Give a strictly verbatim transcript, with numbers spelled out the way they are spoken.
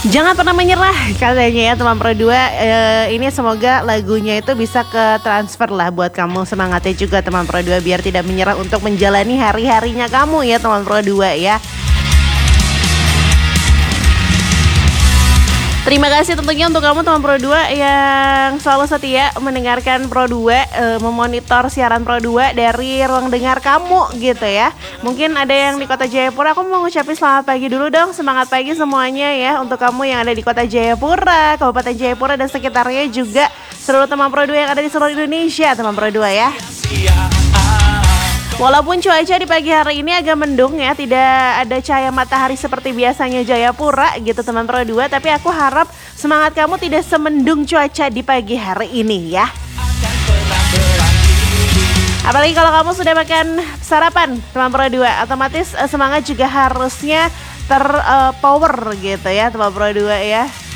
Jangan pernah menyerah katanya ya teman Pro dua. Eh, ini semoga lagunya itu bisa ke transfer lah buat kamu, semangatnya juga teman Pro dua biar tidak menyerah untuk menjalani hari-harinya kamu ya teman Pro dua ya. Terima kasih tentunya untuk kamu teman Pro dua yang selalu setia mendengarkan Pro dua, e, memonitor siaran Pro dua dari ruang dengar kamu gitu ya. Mungkin ada yang di Kota Jayapura, aku mau ngucapin selamat pagi dulu dong. Semangat pagi semuanya ya untuk kamu yang ada di Kota Jayapura, Kabupaten Jayapura dan sekitarnya juga. Seluruh teman Pro dua yang ada di seluruh Indonesia teman Pro dua ya. Walaupun cuaca di pagi hari ini agak mendung ya, tidak ada cahaya matahari seperti biasanya Jayapura gitu teman Pro dua, tapi aku harap semangat kamu tidak semendung cuaca di pagi hari ini ya. Apalagi kalau kamu sudah makan sarapan teman Pro dua, otomatis semangat juga harusnya terpower uh, gitu ya teman Pro dua ya.